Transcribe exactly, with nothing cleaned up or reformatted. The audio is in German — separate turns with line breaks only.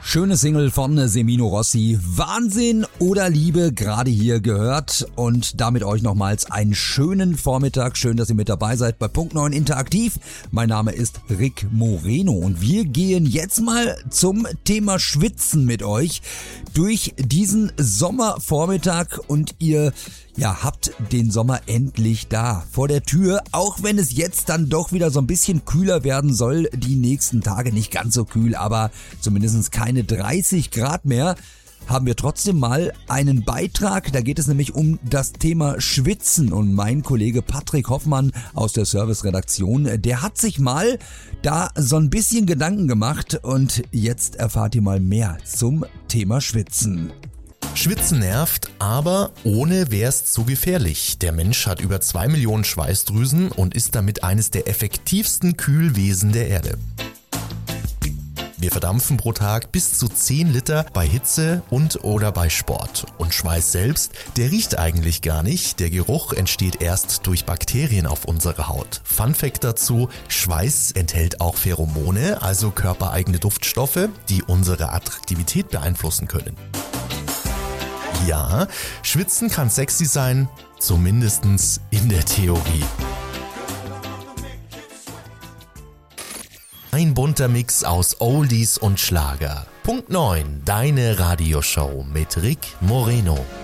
Schöne Single von Semino Rossi. Wahnsinn oder Liebe gerade hier gehört. Und damit euch nochmals einen schönen Vormittag. Schön, dass ihr mit dabei seid bei Punkt neun Interaktiv. Mein Name ist Rick Moreno und wir gehen jetzt mal zum Thema Schwitzen mit euch durch diesen Sommervormittag und ihr ja, habt den Sommer endlich da vor der Tür, auch wenn es jetzt dann doch wieder so ein bisschen kühler werden soll, die nächsten Tage nicht ganz so kühl, aber zumindest keine dreißig Grad mehr, haben wir trotzdem mal einen Beitrag, da geht es nämlich um das Thema Schwitzen und mein Kollege Patrick Hoffmann aus der Serviceredaktion, der hat sich mal da so ein bisschen Gedanken gemacht und jetzt erfahrt ihr mal mehr zum Thema Schwitzen.
Schwitzen nervt, aber ohne wär's zu gefährlich. Der Mensch hat über zwei Millionen Schweißdrüsen und ist damit eines der effektivsten Kühlwesen der Erde. Wir verdampfen pro Tag bis zu zehn Liter bei Hitze und oder bei Sport. Und Schweiß selbst, der riecht eigentlich gar nicht. Der Geruch entsteht erst durch Bakterien auf unserer Haut. Fun Fact dazu, Schweiß enthält auch Pheromone, also körpereigene Duftstoffe, die unsere Attraktivität beeinflussen können. Ja, Schwitzen kann sexy sein, zumindest in der Theorie. Ein bunter Mix aus Oldies und Schlager. Punkt neun, deine Radioshow mit Rick Moreno.